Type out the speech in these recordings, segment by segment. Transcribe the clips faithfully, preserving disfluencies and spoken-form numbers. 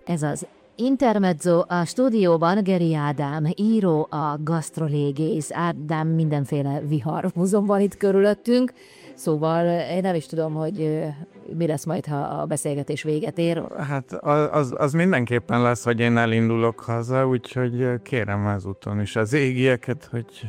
Ez az Intermezzo, a stúdióban Geri Ádám, író, a gasztrolégész. Ádám, mindenféle viharhúzom van itt körülöttünk, szóval én nem is tudom, hogy mi lesz majd, ha a beszélgetés véget ér. Hát az, az mindenképpen lesz, hogy én elindulok haza, úgyhogy kérem ezúton is az égieket, hogy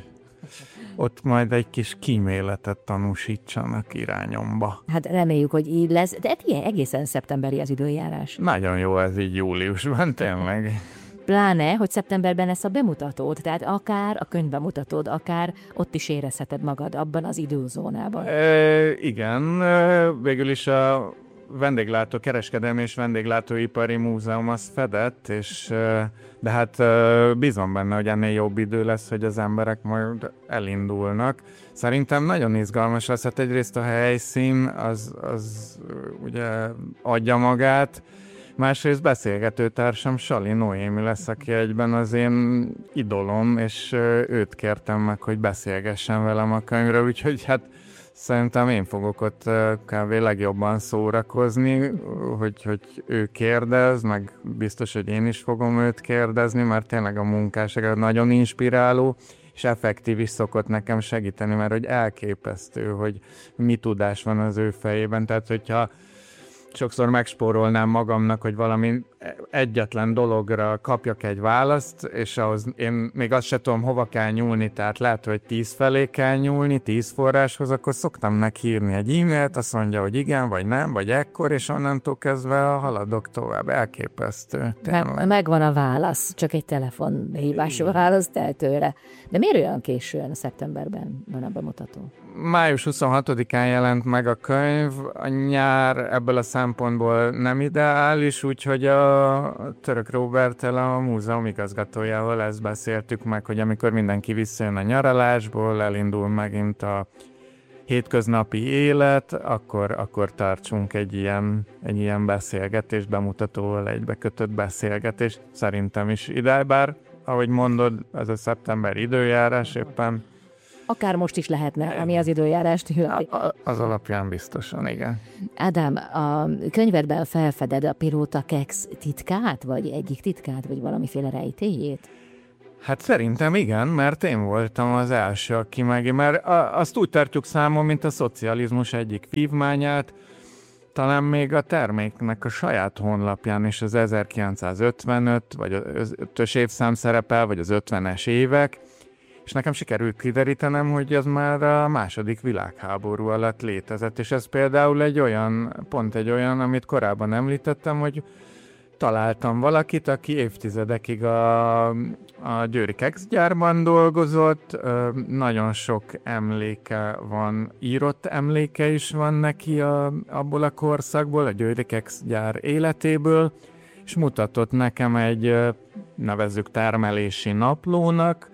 ott majd egy kis kíméletet tanúsítsanak irányomba. Hát reméljük, hogy így lesz, de ilyen egészen szeptemberi az időjárás. Nagyon jó ez így júliusban, tényleg. Pláne, hogy szeptemberben lesz a bemutatód, tehát akár a könyvbemutatód, akár ott is érezheted magad abban az időzónában. E, igen, végül is a vendéglátó, kereskedelmi és vendéglátóipari múzeum az fedett, és de hát bízom benne, hogy ennél jobb idő lesz, hogy az emberek majd elindulnak. Szerintem nagyon izgalmas lesz, hát egyrészt a helyszín az, az ugye adja magát, másrészt beszélgetőtársam Sali Noémi lesz, aki egyben az én idolom, és őt kértem meg, hogy beszélgessen velem a könyvről, úgyhogy hát szerintem én fogok ott kb. Legjobban szórakozni, hogy, hogy ő kérdez, meg biztos, hogy én is fogom őt kérdezni, mert tényleg a munkássága nagyon inspiráló, és effektív is szokott nekem segíteni, mert hogy elképesztő, hogy mi tudás van az ő fejében. Tehát, hogyha sokszor megspórolnám magamnak, hogy valami egyetlen dologra kapjak egy választ, és ahhoz én még azt se tudom, hova kell nyúlni, tehát lehet, hogy tíz felé kell nyúlni, tíz forráshoz, akkor szoktam neki írni egy e-mailt, azt mondja, hogy igen, vagy nem, vagy ekkor, és onnantól kezdve haladok tovább. Elképesztő. Meg, megvan a válasz, csak egy telefonhívásra válasz el tőle. De miért olyan későn, szeptemberben van a bemutató? május huszonhatodikán jelent meg a könyv, a nyár ebből a szempontból nem ideális, úgyhogy a Török Róberttel, a múzeum igazgatójával ezt beszéltük meg, hogy amikor mindenki visszajön a nyaralásból, elindul megint a hétköznapi élet, akkor, akkor tartsunk egy ilyen, egy ilyen beszélgetést, bemutatóval egybekötött beszélgetést. Szerintem is ide, bár ahogy mondod, ez a szeptember időjárás éppen. Akár most is lehetne, ami az időjárást illeti. Az alapján biztosan, igen. Ádám, a könyvedben felfeded a pilóta keksz titkát, vagy egyik titkát, vagy valamiféle rejtélyét? Hát szerintem igen, mert én voltam az első, aki meg, mert azt úgy tartjuk számon, mint a szocializmus egyik vívmányát, talán még a terméknek a saját honlapján is az ezerkilencszázötvenöt, vagy az ötös évszám szerepel, vagy az ötvenes évek, és nekem sikerült kiderítenem, hogy ez már a második világháború alatt létezett, és ez például egy olyan, pont egy olyan, amit korábban említettem, hogy találtam valakit, aki évtizedekig a, a győri kekszgyárban dolgozott, nagyon sok emléke van, írott emléke is van neki a, abból a korszakból, a győri kekszgyár életéből, és mutatott nekem egy, nevezzük termelési naplónak,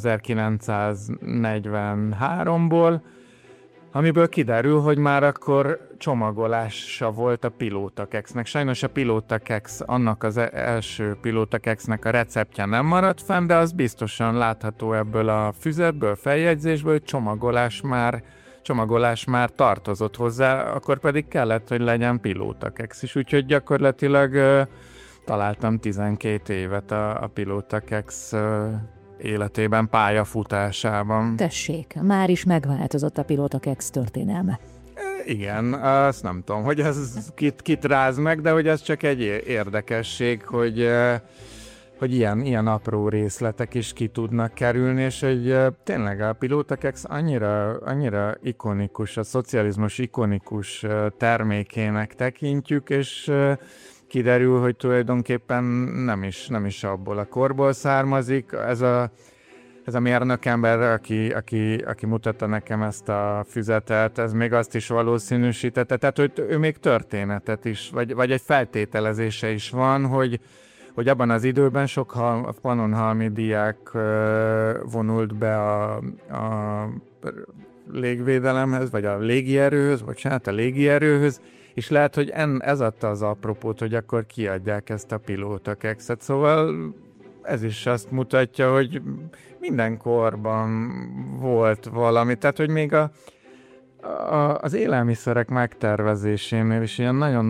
ezerkilencszáznegyvenháromból, amiből kiderül, hogy már akkor csomagolása volt a pilótakeksznek. Sajnos a pilótakeksz, annak az első pilótakeksznek a receptje nem maradt fenn, de az biztosan látható ebből a füzetből, feljegyzésből, hogy csomagolás már, csomagolás már tartozott hozzá, akkor pedig kellett, hogy legyen pilótakeksz is. Úgyhogy gyakorlatilag uh, találtam tizenkét évet a, a pilótakeksz uh, életében, pályafutásában. Tessék, már is megváltozott a pilótakeksz történelme. Igen, azt nem tudom, hogy ez kit, kit ráz meg, de hogy ez csak egy érdekesség, hogy, hogy ilyen, ilyen apró részletek is ki tudnak kerülni, és hogy tényleg a pilótakeksz annyira, annyira ikonikus, a szocializmus ikonikus termékének tekintjük, és kiderül, hogy tulajdonképpen nem is, nem is abból a korból származik. Ez a, ez a mérnökember, aki, aki, aki mutatta nekem ezt a füzetet, ez még azt is valószínűsítette, tehát hogy ő még történetet is, vagy, vagy egy feltételezése is van, hogy, hogy abban az időben sok hal, pannonhalmi diák vonult be a, a légvédelemhez, vagy a légierőhöz, vagy hát a légierőhöz, és lehet, hogy en, ez adta az apropót, hogy akkor kiadják ezt a pilótakekszet. Szóval ez is azt mutatja, hogy minden korban volt valami. Tehát, hogy még a, a, az élelmiszerek megtervezésénél is ilyen nagyon-nagyon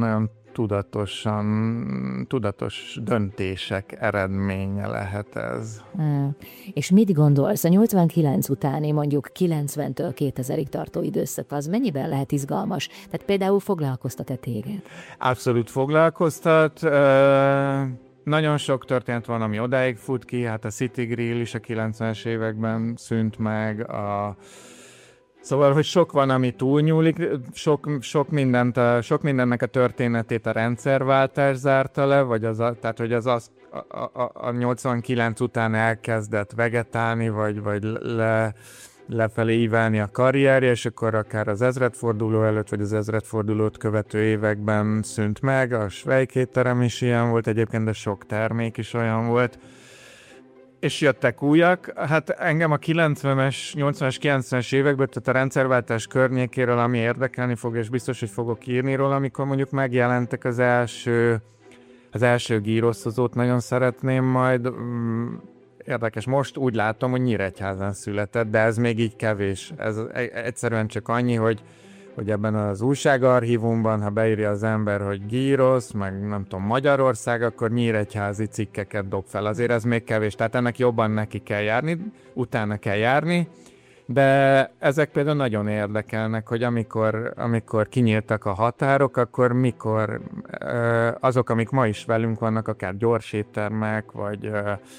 tudatosan, tudatos döntések eredménye lehet ez. Hmm. És mit gondolsz, a nyolcvankilenc utáni mondjuk kilencventől kétezrig tartó időszak, az mennyiben lehet izgalmas? Tehát például foglalkoztat-e téged? Abszolút foglalkoztat. Nagyon sok történet van, ami odáig fut ki, hát a City Grill is a kilencvenes években szűnt meg, a Szóval, hogy sok van, ami túlnyúlik, sok, sok, mindent, sok mindennek a történetét a rendszerváltás zárta le, vagy az a, tehát, hogy az, az a, a, a nyolcvankilenc után elkezdett vegetálni, vagy, vagy le, lefelé ívelni a karrierje, és akkor akár az ezredforduló előtt, vagy az ezredfordulót követő években szűnt meg, a Svejkétterem is ilyen volt egyébként, de sok termék is olyan volt. És jöttek újak. Hát engem a kilencvenes, nyolcvanas, kilencvenes évekből, tehát a rendszerváltás környékéről, ami érdekelni fog, és biztos, hogy fogok írni róla, amikor mondjuk megjelentek az első, az első gyroszozót, nagyon szeretném majd. Érdekes, most úgy látom, hogy Nyíregyházán született, de ez még így kevés. Ez egyszerűen csak annyi, hogy hogy ebben az újságarchívumban, ha beírja az ember, hogy gyrosz, meg nem tudom, Magyarország, akkor nyíregyházi cikkeket dob fel. Azért ez még kevés, tehát ennek jobban neki kell járni, utána kell járni, de ezek például nagyon érdekelnek, hogy amikor, amikor kinyíltak a határok, akkor mikor azok, amik ma is velünk vannak, akár gyorséttermek, vagy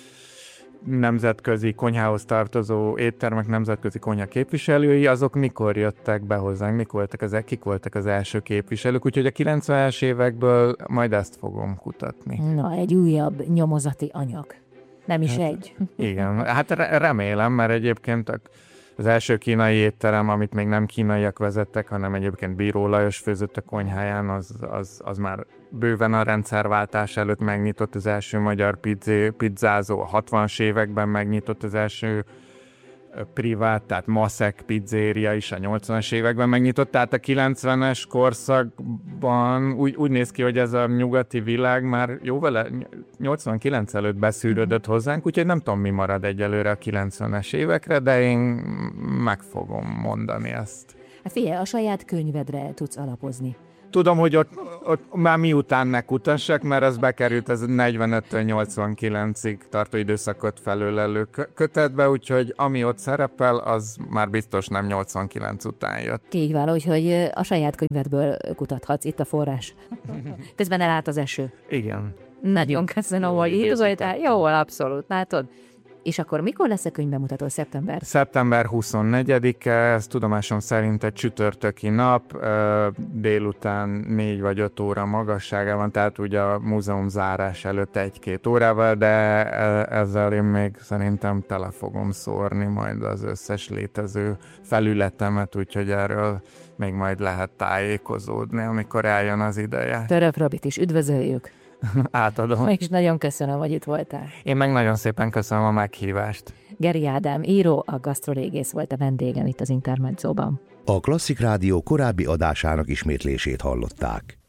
nemzetközi konyhához tartozó éttermek, nemzetközi konyha képviselői, azok mikor jöttek be hozzánk, mikor voltak az, kik voltak az első képviselők, úgyhogy a kilencvenes évekből majd ezt fogom kutatni. Na, egy újabb nyomozati anyag. Nem is hát, egy. Igen, hát remélem, mert egyébként az első kínai étterem, amit még nem kínaiak vezettek, hanem egyébként Bíró Lajos főzött a konyháján, az, az, az már bőven a rendszerváltás előtt megnyitott az első magyar pizzé, pizzázó, a hatvanas években megnyitott az első privát, tehát Maszek pizzéria is a nyolcvanas években megnyitott, tehát a kilencvenes korszakban úgy, úgy néz ki, hogy ez a nyugati világ már jó vele nyolcvankilenc előtt beszűrődött hozzánk, úgyhogy nem tudom, mi marad egyelőre a kilencvenes évekre, de én meg fogom mondani ezt. Figyelj, a saját könyvedre tudsz alapozni. Tudom, hogy ott, ott már miután ne kutassak, mert ez bekerült ez negyvenöttől nyolcvankilencig tartó időszakot felölelő kötetbe, úgyhogy ami ott szerepel, az már biztos nem nyolcvankilenc után jött. Így van, úgyhogy a saját könyvedből kutathatsz, itt a forrás. Közben elállt az eső. Igen. Nagyon köszönöm, hogy írzoljtál. Jó, abszolút, látod? És akkor mikor lesz a könyvbemutató? Szeptember? Szeptember huszonnegyedike, ez tudomásom szerint egy csütörtöki nap, délután négy vagy öt óra magasságában, tehát ugye a múzeum zárás előtt egy-két órával, de ezzel én még szerintem tele fogom szórni majd az összes létező felületemet, úgyhogy erről még majd lehet tájékozódni, amikor eljön az ideje. Töröp Robit is üdvözöljük! Átadom. És nagyon köszönöm, hogy itt voltál. Én meg nagyon szépen köszönöm a meghívást. Geri Ádám író, a gasztrorégész volt a vendégem itt az Intermedzóban. A Klasszik Rádió korábbi adásának ismétlését hallották.